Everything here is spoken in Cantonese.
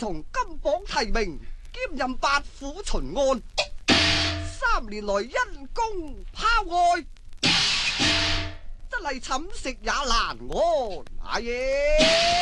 同金榜題名，兼任八府巡按。3年來因公拋愛，真係寢食也難安。阿爺。